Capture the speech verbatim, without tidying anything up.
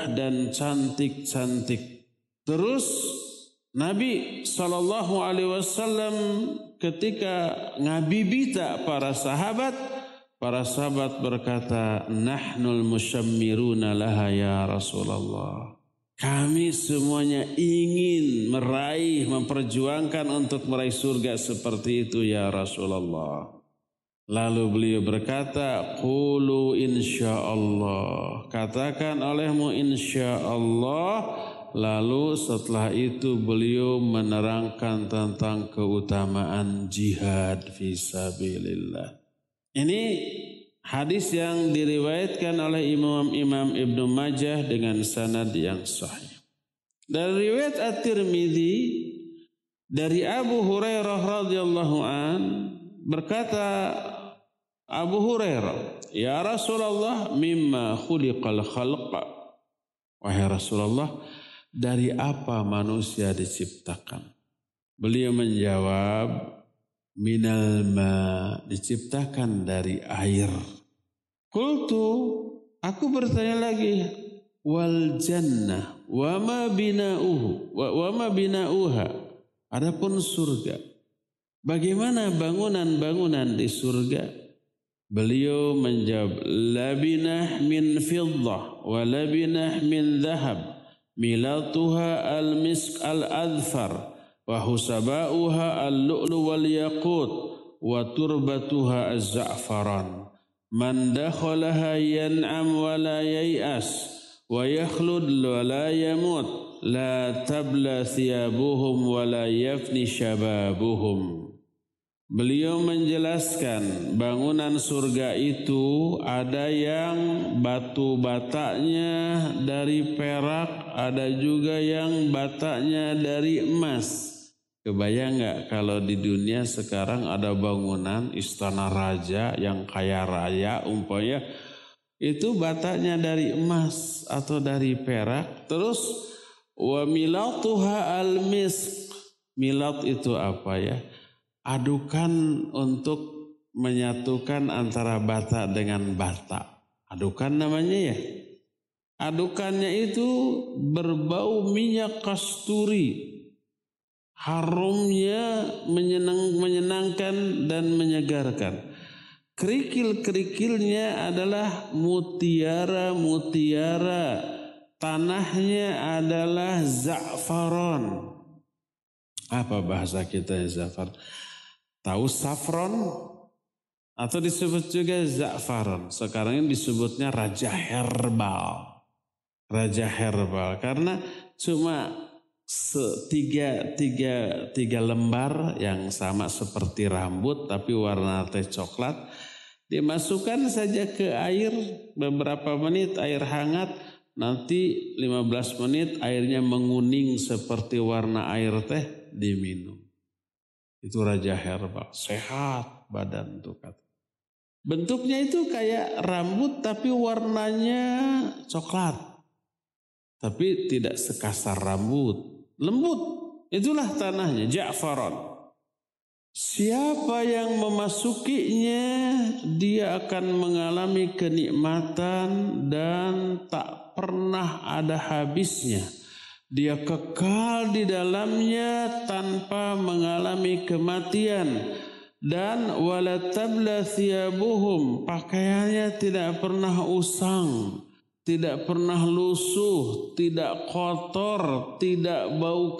dan cantik-cantik. Terus Nabi shallallahu alaihi wasallam ketika ngabibita para sahabat, para sahabat berkata, nahnul musyammiruna laha ya Rasulullah. Kami semuanya ingin meraih, memperjuangkan untuk meraih surga seperti itu ya Rasulullah. Lalu beliau berkata, qulu insyaallah. Katakan olehmu insyaallah. Lalu setelah itu beliau menerangkan tentang keutamaan jihad fisabilillah. Ini hadis yang diriwayatkan oleh Imam-Imam Ibnu Majah dengan sanad yang sahih. Dari riwayat At-Tirmidzi dari Abu Hurairah radhiyallahu an berkata Abu Hurairah, ya Rasulullah, mimma khuliqal khalqa. Wahai Rasulullah, dari apa manusia diciptakan? Beliau menjawab, minal ma, diciptakan dari air. Qultu, aku bertanya lagi, wal jannah wa ma bina'uhu wa, wa ma bina'uha. Adapun surga, bagaimana bangunan-bangunan di surga? Beliau menjawab, labinah min fiddah wa labinah min dhahab. Milatuha al-misk al-adfar wa husabauha al-lu'lu wal yaqut wa turbatuha az-za'faran. Man dakhalaha yan'am wa la yay'as wa yakhlud wa la yamut la tabla thiyabuhum wa la yafni shababuhum. Beliau menjelaskan bangunan surga itu ada yang batu batanya dari perak, ada juga yang batanya dari emas. Kebayang nggak kalau di dunia sekarang ada bangunan istana raja yang kaya raya umpamanya itu batanya dari emas atau dari perak. Terus wa milatuha al-misk. Milat itu apa ya? Adukan untuk menyatukan antara bata dengan bata. Adukan namanya ya. Adukannya itu berbau minyak kasturi. Harumnya menyenang, menyenangkan dan menyegarkan. Kerikil-kerikilnya adalah mutiara-mutiara. Tanahnya adalah za'faron. Apa bahasa kita za'faron? Tahu saffron atau disebut juga za'faron. Sekarang ini disebutnya raja herbal. Raja herbal karena cuma tiga, tiga, tiga lembar yang sama seperti rambut tapi warna teh coklat. Dimasukkan saja ke air beberapa menit air hangat. Nanti lima belas menit airnya menguning seperti warna air teh diminum. Itu raja herbal, sehat badan tuh kata. Bentuknya itu kayak rambut tapi warnanya coklat. Tapi tidak sekasar rambut, lembut. Itulah tanahnya, Ja'faron. Siapa yang memasukinya, dia akan mengalami kenikmatan dan tak pernah ada habisnya. Dia kekal di dalamnya tanpa mengalami kematian. Dan wala tabla thiyabuhum, pakaiannya tidak pernah usang, tidak pernah lusuh, tidak kotor, tidak bau